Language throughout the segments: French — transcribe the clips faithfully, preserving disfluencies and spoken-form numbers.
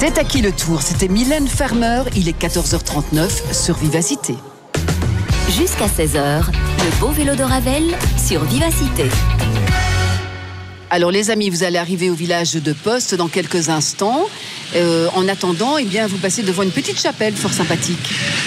C'est à qui le tour? C'était Mylène Farmer, il est quatorze heures trente-neuf sur Vivacité. Jusqu'à seize heures, le beau vélo de Ravel sur Vivacité. Alors les amis, vous allez arriver au village de Poste dans quelques instants. Euh, en attendant, eh bien, vous passez devant une petite chapelle fort sympathique.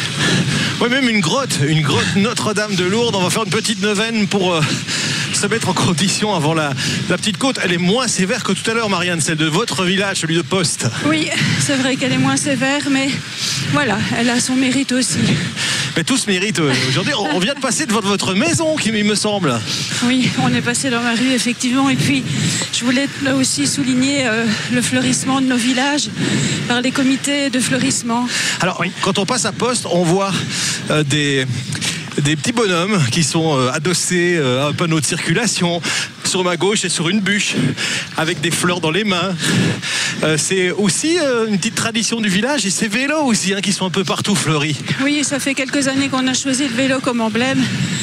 Oui, même une grotte, une grotte Notre-Dame de Lourdes. On va faire une petite neuvaine pour euh, se mettre en condition avant la, la petite côte. Elle est moins sévère que tout à l'heure, Marianne, celle de votre village, celui de Poste. Oui, c'est vrai qu'elle est moins sévère, mais voilà, elle a son mérite aussi. Mais tout se mérite euh, aujourd'hui. On vient de passer devant votre maison, qui me semble. Oui, on est passé dans la rue, effectivement. Et puis, je voulais là aussi souligner euh, le fleurissement de nos villages par les comités de fleurissement. Alors, oui, quand on passe à Poste, on voit euh, des... des petits bonhommes qui sont euh, adossés euh, à un panneau de circulation sur ma gauche et sur une bûche avec des fleurs dans les mains. Euh, c'est aussi euh, une petite tradition du village et ces vélos aussi hein, qui sont un peu partout fleuris. Oui, ça fait quelques années qu'on a choisi le vélo comme emblème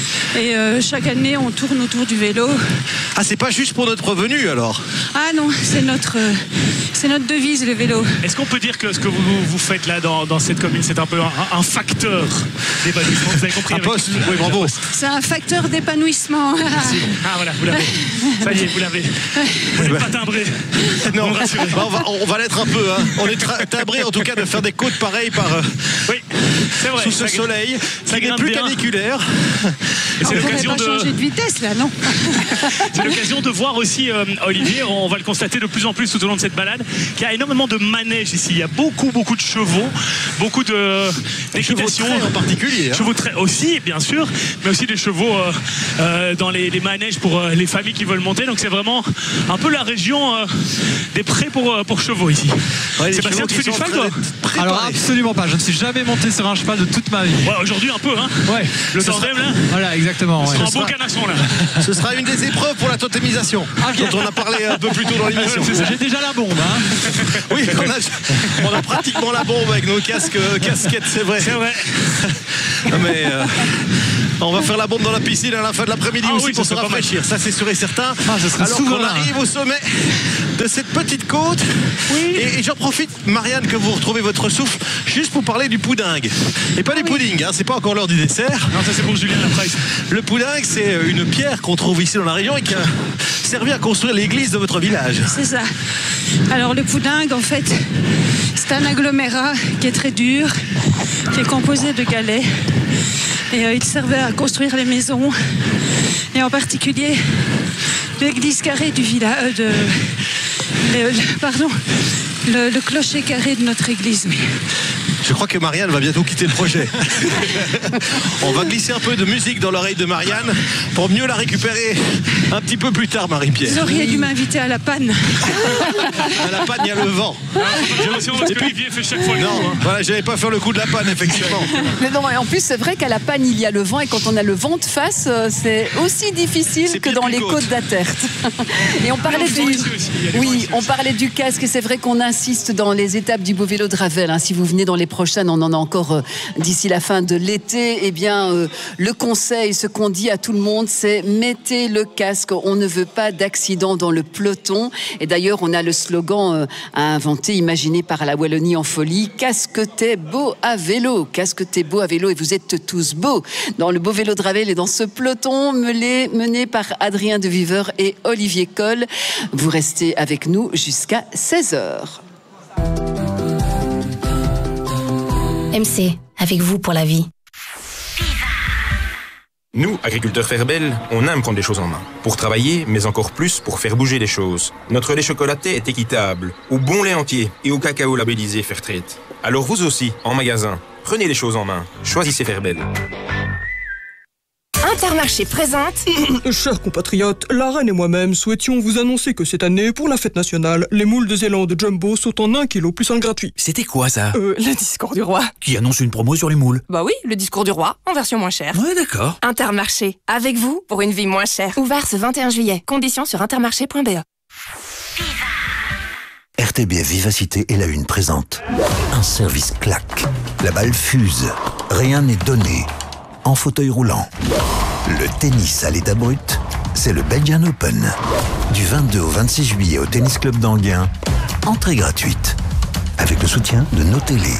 et euh, chaque année on tourne autour du vélo. Ah, c'est pas juste pour notre revenu alors? Ah non, c'est notre, euh, c'est notre devise le vélo. Est-ce qu'on peut dire que ce que vous, vous faites là dans, dans cette commune, c'est un peu un, un facteur d'épanouissement? Vous avez compris? Un poste, oui, bravo. C'est un facteur d'épanouissement. Merci. Ah voilà, vous l'avez. Ça y est, vous l'avez. Vous n'êtes pas timbré. Non, on va, on va l'être un peu. Hein. On est tra- timbré en tout cas de faire des côtes pareilles par, euh, oui, c'est vrai, sous ce ça, soleil. Ça n'est plus bien. caniculaire. Et c'est on l'occasion pas de changer de vitesse là, non? C'est l'occasion de voir aussi euh, Olivier, on va le constater de plus en plus tout au long de cette balade, qu'il y a énormément de manèges ici. Il y a beaucoup, beaucoup de chevaux, beaucoup de d'équitation. Chevaux de trait en particulier. Hein. Chevaux de trait aussi, bien sûr, mais aussi des chevaux euh, euh, dans les, les manèges pour euh, les familles qui veulent monter. Donc c'est vraiment un peu la région euh, des prés pour, euh, pour chevaux ici. Ouais, Sébastien, tu fais du cheval toi? Alors absolument pas, je ne suis jamais monté sur un cheval de toute ma vie. Ouais, aujourd'hui un peu, hein. Ouais. Le Ce tandem sera... là. Voilà, exactement. Ce Ouais. sera un beau canasson là. Ce sera une des épreuves pour la totémisation, dont on a parlé un peu plus tôt dans l'émission. J'ai déjà la bombe. Hein. Oui, on a, on a pratiquement la bombe avec nos casques, casquettes, c'est vrai. C'est vrai. Mais euh, on va faire la bombe dans la piscine à la fin de l'après-midi Ah aussi oui, pour ça se serait pas rafraîchir. Ça, c'est sûr et certain. Ah, ce serait Alors souvent qu'on là, arrive hein. au sommet de cette petite côte. Oui. Et, et j'en profite, Marianne, que vous retrouvez votre souffle, juste pour parler du poudingue. Et pas du pudding, hein, c'est pas encore l'heure du dessert. Non, ça c'est pour Julien Laprice. Le poudingue, c'est une pierre qu'on trouve ici dans la région et qui a servi à construire l'église de votre village. C'est ça. Alors le poudingue, en fait, c'est un agglomérat qui est très dur, qui est composé de galets. Et euh, il servait à construire les maisons, et en particulier l'église carrée du village, euh, de, le, le, pardon, le, le clocher carré de notre église. Oui. Je crois que Marianne va bientôt quitter le projet. On va glisser un peu de musique dans l'oreille de Marianne pour mieux la récupérer un petit peu plus tard, Marie-Pierre. Vous auriez dû m'inviter à la panne. À la panne, il y a le vent. J'ai l'impression que Olivier fait chaque fois le Non, coup, hein. voilà, j'allais pas faire le coup de la panne, effectivement. Mais non, et en plus, c'est vrai qu'à la panne, il y a le vent. Et quand on a le vent de face, euh, c'est aussi difficile C'est que pire dans qu'une les côte. côtes d'Aterte. Et on parlait vents du... ici aussi, il y a des vents Oui, ici on aussi. parlait du casque. Et c'est vrai qu'on insiste dans les étapes du beau vélo de Ravel. Hein. Si vous venez dans les prochaines, on en a encore euh, d'ici la fin de l'été. Eh bien, euh, le conseil, ce qu'on dit à tout le monde, c'est mettez le casque. On ne veut pas d'accident dans le peloton. Et d'ailleurs, on a le slogan euh, à inventer, imaginé par la Wallonie en folie. Casque t'es beau à vélo. Casque t'es beau à vélo. Et vous êtes tous beaux dans le beau vélo de Ravel et dans ce peloton mené, mené par Adrien de Viveur et Olivier Coll. Vous restez avec nous jusqu'à seize heures. M C, avec vous pour la vie. Nous, agriculteurs Ferbel, on aime prendre les choses en main. Pour travailler, mais encore plus pour faire bouger les choses. Notre lait chocolaté est équitable, au bon lait entier et au cacao labellisé Fairtrade. Alors vous aussi, en magasin, prenez les choses en main. Choisissez Ferbel. Intermarché présente. Chers compatriotes, la reine et moi-même souhaitions vous annoncer que cette année, pour la fête nationale, les moules de Zélande Jumbo sont en un kilo plus un gratuit. C'était quoi ça? Euh, le discours du roi. Qui annonce une promo sur les moules? Bah oui, le discours du roi, en version moins chère. Ouais, d'accord. Intermarché, avec vous pour une vie moins chère. Ouvert ce vingt et un juillet. Conditions sur intermarché point b e. R T B F Vivacité est la une présente. Un service claque. La balle fuse. Rien n'est donné. En fauteuil roulant. Le tennis à l'état brut, c'est le Belgian Open. Du vingt-deux au vingt-six juillet au Tennis Club d'Anguin. Entrée gratuite. avec le soutien de nos télés.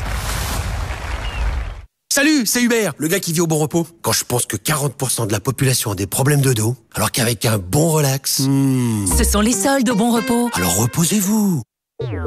Salut, c'est Hubert, le gars qui vit au bon repos. Quand je pense que quarante pour cent de la population a des problèmes de dos, alors qu'avec un bon relax... Hmm... Ce sont les soldes au bon repos. Alors reposez-vous.